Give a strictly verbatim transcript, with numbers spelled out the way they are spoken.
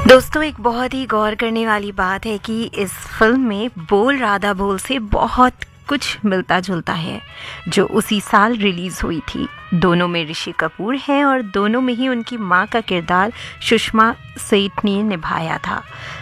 दोस्तों, एक बहुत ही गौर करने वाली बात है कि इस फिल्म में बोल राधा बोल से बहुत कुछ मिलता जुलता है जो उसी साल रिलीज हुई थी। दोनों में ऋषि कपूर हैं और दोनों में ही उनकी मां का किरदार सुषमा सेठ ने निभाया था।